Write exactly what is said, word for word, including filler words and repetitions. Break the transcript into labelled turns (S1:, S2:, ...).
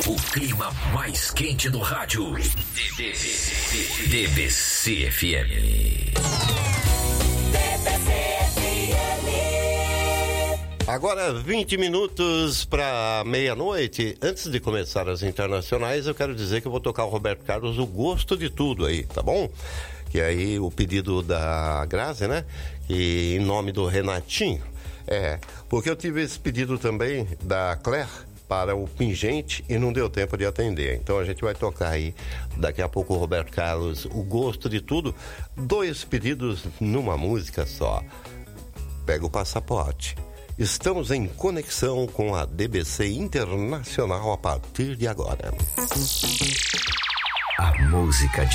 S1: O clima mais quente do rádio. D B C F M. D B C F M.
S2: Agora vinte minutos para meia-noite. Antes de começar as internacionais, eu quero dizer que eu vou tocar o Roberto Carlos, O Gosto de Tudo aí, tá bom? Que aí o pedido da Grazi, né? E em nome do Renatinho. É, porque eu tive esse pedido também da Claire para o Pingente e não deu tempo de atender. Então a gente vai tocar aí, daqui a pouco, o Roberto Carlos, O Gosto de Tudo. Dois pedidos numa música só. Pega o passaporte. Estamos em conexão com a D B C Internacional a partir de agora.
S1: A música de